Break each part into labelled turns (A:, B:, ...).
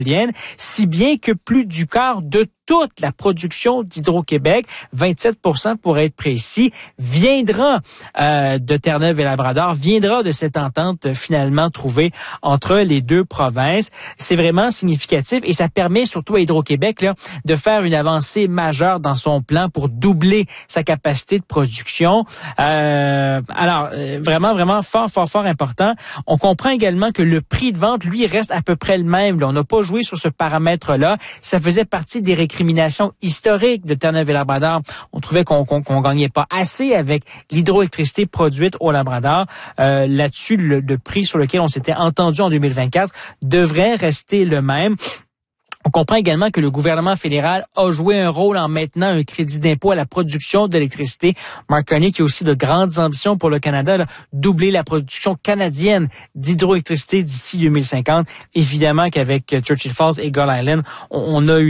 A: si bien que plus du quart de toute la production d'Hydro-Québec, 27% pour être précis, viendra de Terre-Neuve et Labrador, viendra de cette entente finalement trouvée entre les deux provinces. C'est vraiment significatif et ça permet surtout à Hydro-Québec là, de faire une avancée majeure dans son plan pour doubler sa capacité de production. Vraiment fort important. On comprend également que le prix de vente, lui, reste à peu près le même. Là, on n'a pas joué sur ce paramètre-là. Ça faisait partie des récriminations historiques de Terre-Neuve et Labrador. On trouvait qu'on gagnait pas assez avec l'hydroélectricité produite au Labrador. Là-dessus, le prix sur lequel on s'était entendu en 2024 devrait rester le même. On comprend également que le gouvernement fédéral a joué un rôle en maintenant un crédit d'impôt à la production d'électricité. Mark Carney, qui a aussi de grandes ambitions pour le Canada, là, doubler la production canadienne d'hydroélectricité d'ici 2050. Évidemment qu'avec Churchill Falls et Gull Island, on a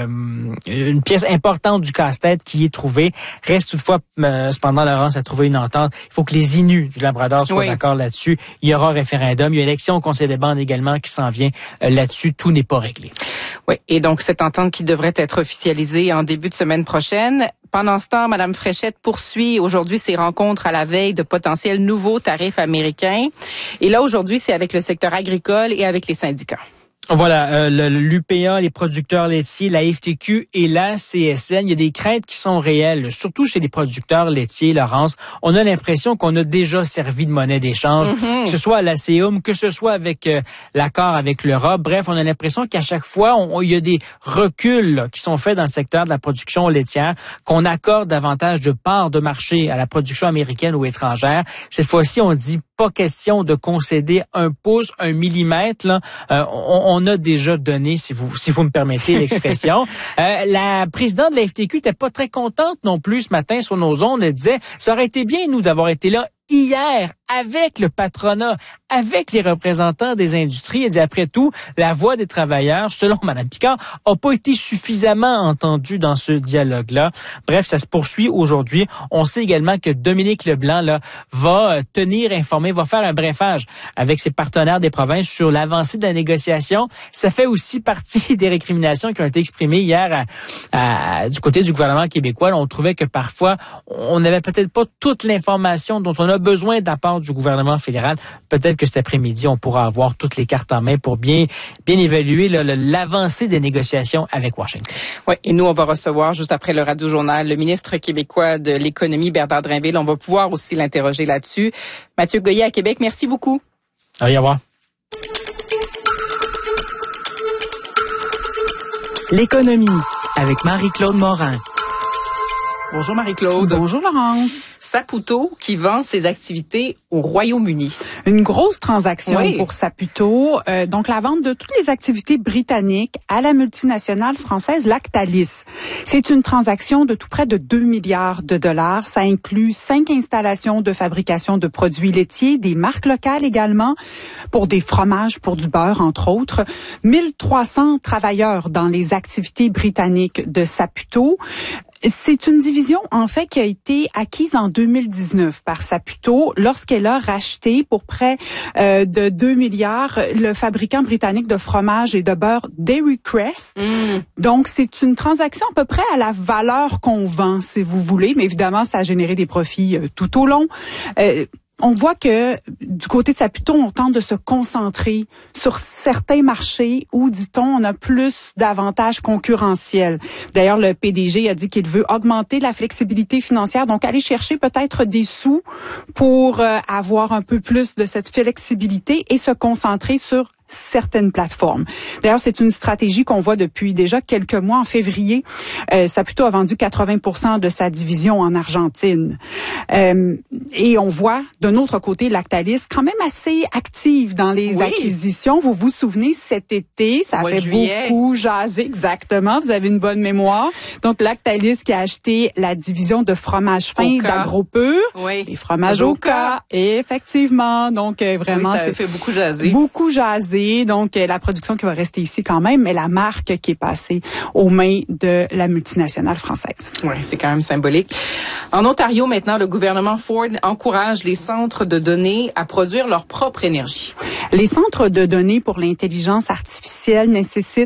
A: une pièce importante du casse-tête qui est trouvée. Reste toutefois, cependant, Laurence a trouvé une entente. Il faut que les Inuits du Labrador soient d'accord là-dessus. Il y aura référendum. Il y a une élection au Conseil des bandes également qui s'en vient là-dessus. Tout n'est pas réglé.
B: Oui, et donc cette entente qui devrait être officialisée en début de semaine prochaine. Pendant ce temps, Mme Fréchette poursuit aujourd'hui ses rencontres à la veille de potentiels nouveaux tarifs américains. Et là, aujourd'hui, c'est avec le secteur agricole et avec les syndicats.
A: Voilà, l'UPA, les producteurs laitiers, la FTQ et la CSN, il y a des craintes qui sont réelles, surtout chez les producteurs laitiers, Laurence. On a l'impression qu'on a déjà servi de monnaie d'échange, que ce soit à la CEUM, que ce soit avec l'accord avec l'Europe. Bref, on a l'impression qu'à chaque fois, il y a des reculs là, qui sont faits dans le secteur de la production laitière, qu'on accorde davantage de parts de marché à la production américaine ou étrangère. Cette fois-ci, on dit pas question de concéder un pouce, un millimètre. Là. On a déjà donné, si vous me permettez l'expression. La présidente de la FTQ n'était pas très contente non plus ce matin sur nos ondes. Elle disait, ça aurait été bien, nous, d'avoir été là hier avec le patronat, avec les représentants des industries. Elle dit, après tout, la voix des travailleurs, selon Mme Picard, n'a pas été suffisamment entendue dans ce dialogue-là. Bref, ça se poursuit aujourd'hui. On sait également que Dominique Leblanc là, va tenir informé, va faire un brefage avec ses partenaires des provinces sur l'avancée de la négociation. Ça fait aussi partie des récriminations qui ont été exprimées hier du côté du gouvernement québécois. Là, on trouvait que parfois, on n'avait peut-être pas toute l'information dont on a besoin de la part du gouvernement fédéral. Peut-être que cet après-midi, on pourra avoir toutes les cartes en main pour bien évaluer l'avancée des négociations avec Washington.
B: Oui, et nous, on va recevoir juste après le Radio-Journal le ministre québécois de l'économie, Bernard Drinville. On va pouvoir aussi l'interroger là-dessus. Mathieu Goyer à Québec, merci beaucoup.
A: Au revoir.
C: L'économie avec Marie-Claude Morin.
B: Bonjour Marie-Claude.
D: Bonjour Laurence.
B: Saputo qui vend ses activités au Royaume-Uni.
D: Une grosse transaction pour Saputo. Donc la vente de toutes les activités britanniques à la multinationale française Lactalis. C'est une transaction de tout près de 2 milliards de dollars. Ça inclut 5 installations de fabrication de produits laitiers, des marques locales également, pour des fromages, pour du beurre entre autres. 1300 travailleurs dans les activités britanniques de Saputo. C'est une division, en fait, qui a été acquise en 2019 par Saputo lorsqu'elle a racheté pour près de 2 milliards le fabricant britannique de fromage et de beurre Dairy Crest. Donc, c'est une transaction à peu près à la valeur qu'on vend, si vous voulez, mais évidemment, ça a généré des profits tout au long. On voit que du côté de Saputo, on tente de se concentrer sur certains marchés où, dit-on, on a plus d'avantages concurrentiels. D'ailleurs, le PDG a dit qu'il veut augmenter la flexibilité financière, donc aller chercher peut-être des sous pour avoir un peu plus de cette flexibilité et se concentrer sur certaines plateformes. D'ailleurs, c'est une stratégie qu'on voit depuis déjà quelques mois. En février, Saputo a vendu 80% de sa division en Argentine. Et on voit, d'un autre côté, Lactalis quand même assez active dans les acquisitions. Vous vous souvenez, cet été, ça a fait beaucoup jaser. Exactement, vous avez une bonne mémoire. Donc, Lactalis qui a acheté la division de fromage fin d'AgroPur. Les fromages Oka. Et effectivement, donc vraiment...
B: ça a fait beaucoup jaser.
D: Beaucoup jaser. Donc, la production qui va rester ici quand même, mais la marque qui est passée aux mains de la multinationale française.
B: Oui, c'est quand même symbolique. En Ontario, maintenant, le gouvernement Ford encourage les centres de données à produire leur propre énergie.
D: Les centres de données pour l'intelligence artificielle nécessitent